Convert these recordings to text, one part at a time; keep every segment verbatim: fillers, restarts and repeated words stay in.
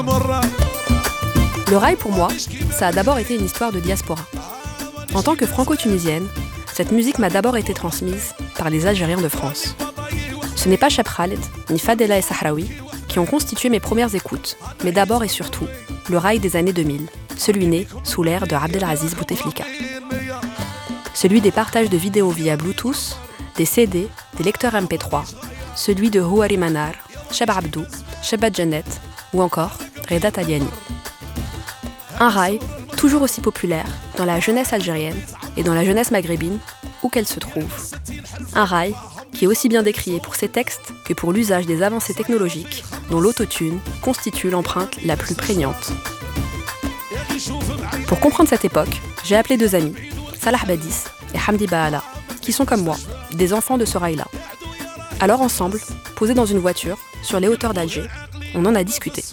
Le rail, pour moi, ça a d'abord été une histoire de diaspora. En tant que franco-tunisienne, cette musique m'a d'abord été transmise par les Algériens de France. Ce n'est pas Cheb Khaled, ni Fadela et Sahraoui qui ont constitué mes premières écoutes, mais d'abord et surtout, le rail des années deux mille, celui né sous l'ère de Abdelaziz Bouteflika. Celui des partages de vidéos via Bluetooth, des C D, des lecteurs M P trois, celui de Houari Manar, Cheb Abdou, Cheba Janet ou encore Reda Taliani. Un rail toujours aussi populaire dans la jeunesse algérienne et dans la jeunesse maghrébine, où qu'elle se trouve. Un rail qui est aussi bien décrié pour ses textes que pour l'usage des avancées technologiques dont l'autotune constitue l'empreinte la plus prégnante. Pour comprendre cette époque, j'ai appelé deux amis, Salah Badis et Hamdi Baala, qui sont comme moi, des enfants de ce rail-là. Alors ensemble, posés dans une voiture, sur les hauteurs d'Alger, on en a discuté.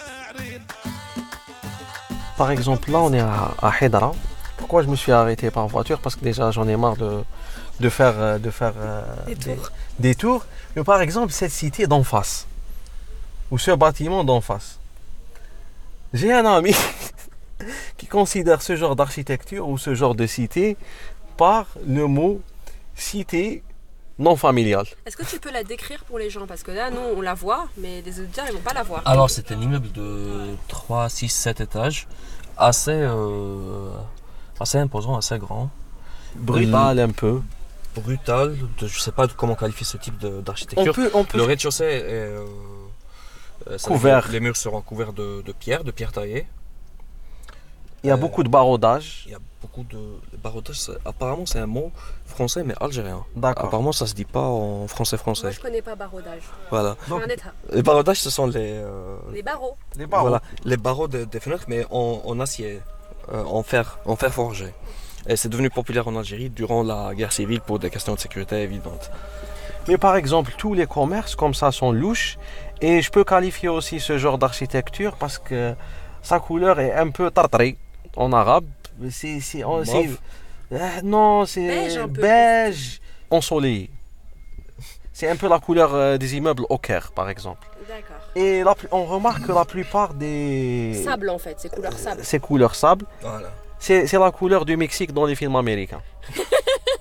Par exemple, là, on est à, à Haidara. Pourquoi je me suis arrêté par voiture? Parce que déjà, j'en ai marre de, de faire, de faire euh, des, des, tours. des tours. Mais par exemple, cette cité d'en face, ou ce bâtiment d'en face, j'ai un ami qui considère ce genre d'architecture ou ce genre de cité par le mot cité non familiale. Est-ce que tu peux la décrire pour les gens? Parce que là, nous, on la voit, mais les auditeurs, ils ne vont pas la voir. Alors, c'est un immeuble de trois, six, sept étages, assez, euh, assez imposant, assez grand. Brutal un peu. Brutal, je ne sais pas comment qualifier ce type de- d'architecture. On peut, on peut... Le rez-de-chaussée est euh, euh, ça veut Couvert. dire que les murs seront couverts de, de pierre, de pierre taillée. Il y a Euh, beaucoup de baroudage. Il y a beaucoup de baroudage. c'est- Apparemment, c'est un mot français mais algérien. D'accord. Apparemment, ça se dit pas en français Moi, français. je ne connais pas barodage. Voilà. Je suis un état. Les barodages, ce sont les, euh, Les barreaux. Les barreaux. voilà, les barreaux de- des fenêtres, mais en, en acier, euh, en fer, en fer forgé. Et c'est devenu populaire en Algérie durant la guerre civile pour des questions de sécurité évidentes. Mais par exemple, tous les commerces comme ça sont louches. Et je peux qualifier aussi ce genre d'architecture parce que sa couleur est un peu tartari en arabe. C'est, c'est, on- c'est- Mauve. Euh, non, c'est Beige un peu. beige ensoleillé. C'est un peu la couleur euh, des immeubles au Caire, par exemple. D'accord. Et la plu- on remarque que la plupart des... Sable, en fait, c'est couleur sable. Ces couleurs sable, Voilà. c'est, c'est la couleur du Mexique dans les films américains.